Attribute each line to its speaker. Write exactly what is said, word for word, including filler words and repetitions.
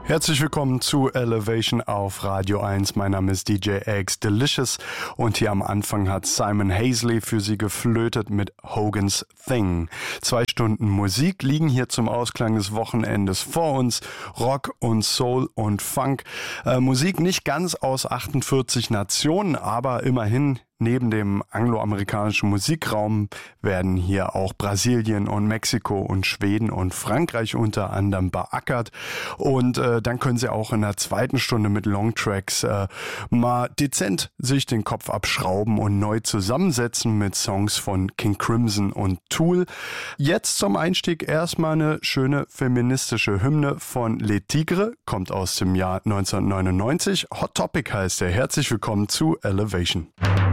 Speaker 1: Herzlich willkommen zu Elevation auf Radio eins. Mein Name ist D J X Delicious und hier am Anfang hat Simon Hazley für Sie geflötet mit Hogan's Thing. Zwei Stunden Musik liegen hier zum Ausklang des Wochenendes vor uns. Rock und Soul und Funk. Äh, Musik nicht ganz aus achtundvierzig Nationen, aber immerhin neben dem angloamerikanischen Musikraum werden hier auch Brasilien und Mexiko und Schweden und Frankreich unter anderem beackert. Und äh, dann können Sie auch in der zweiten Stunde mit Longtracks äh, mal dezent sich den Kopf abschrauben und neu zusammensetzen mit Songs von King Crimson und Tool. Jetzt zum Einstieg erstmal eine schöne feministische Hymne von Les Tigres, kommt aus dem Jahr neunzehnhundertneunundneunzig. Hot Topic heißt er. Herzlich willkommen zu Elevation.